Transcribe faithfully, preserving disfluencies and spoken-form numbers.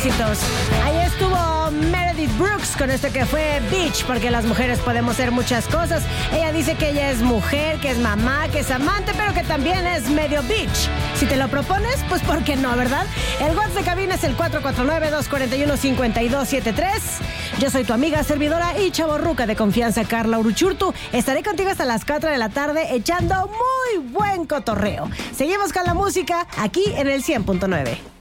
éxitos. Ahí estuvo Meredith Brooks con esto que fue Bitch, porque las mujeres podemos ser muchas cosas. Ella dice que ella es mujer, que es mamá, que es amante, pero que también es medio bitch. Si te lo propones, pues ¿por qué no, verdad? El WhatsApp de cabina es el cuatro cuatro nueve, dos cuatro uno, cinco dos siete tres. Yo soy tu amiga, servidora y chavorruca de confianza, Carla Uruchurtu. Estaré contigo hasta las cuatro de la tarde echando muy buen cotorreo. Seguimos con la música aquí en el cien punto nueve.